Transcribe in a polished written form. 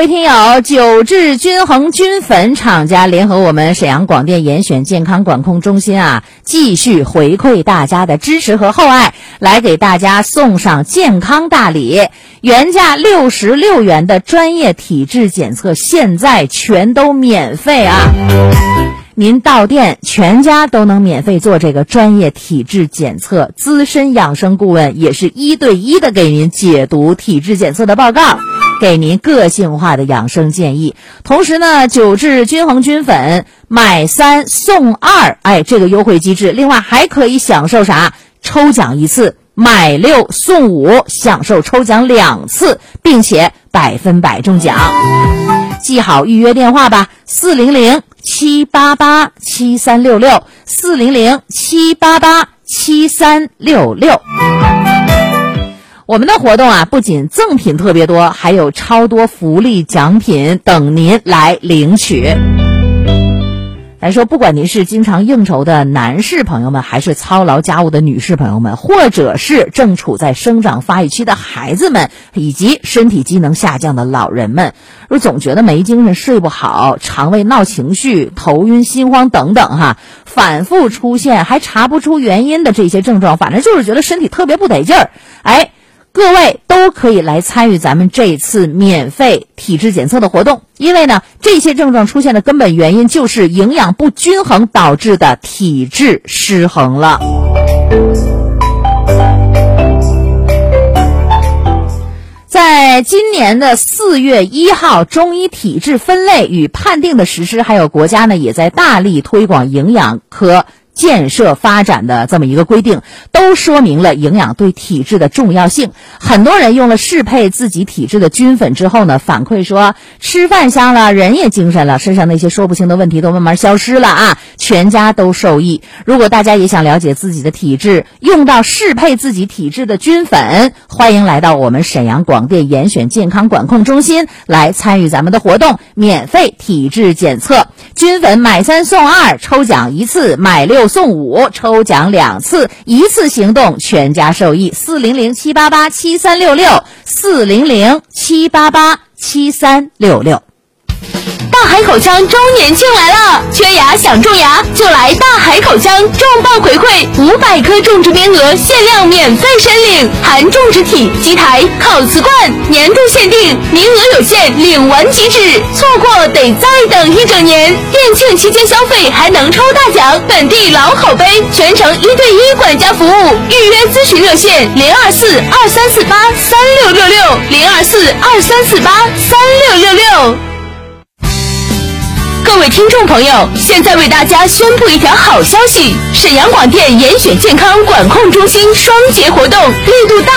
位听友，九智均衡菌粉厂家联合我们沈阳广电严选健康管控中心继续回馈大家的支持和厚爱，来给大家送上健康大礼。原价66元的专业体质检测，现在全都免费您到店全家都能免费做这个专业体质检测，资深养生顾问也是1对1的给您解读体质检测的报告，给您个性化的养生建议。同时呢，九智均衡菌粉买3送2，这个优惠机制，另外还可以享受啥？抽奖1次，买6送5，享受抽奖2次，并且100%中奖。记好预约电话吧，400-788-7366 400-788-7366。我们的活动不仅赠品特别多，还有超多福利奖品等您来领取。来说，不管您是经常应酬的男士朋友们，还是操劳家务的女士朋友们，或者是正处在生长发育期的孩子们，以及身体机能下降的老人们，总觉得没精神、睡不好、肠胃闹情绪、头晕心慌等等反复出现还查不出原因的这些症状，反正就是觉得身体特别不得劲儿。各位都可以来参与咱们这一次免费体质检测的活动，因为呢，这些症状出现的根本原因就是营养不均衡导致的体质失衡了。在今年的4月1号，中医体质分类与判定的实施，还有国家呢也在大力推广营养科建设发展的这么一个规定，都说明了营养对体质的重要性。很多人用了适配自己体质的菌粉之后呢，反馈说吃饭香了，人也精神了，身上那些说不清的问题都慢慢消失了全家都受益。如果大家也想了解自己的体质，用到适配自己体质的菌粉，欢迎来到我们沈阳广电严选健康管控中心来参与咱们的活动，免费体质检测。菌粉买3送2，抽奖1次，买6送5，抽奖2次，一次行动全家受益。400-788-7366 400-788-7366。 大海口腔周年庆来了，缺牙想种牙就来大海口腔，重磅回馈500颗种植名额限量免费申领，含种植体、基台、烤瓷罐，年度限定，名额有限，领完即止，错过得再等1整年。店庆期间消费还能抽大奖，本地老口碑，全程1对1管家服务，预约咨询热线024-2348-3666 024-2348-3666。各位听众朋友，现在为大家宣布一条好消息，沈阳广电严选健康管控中心双节活动力度大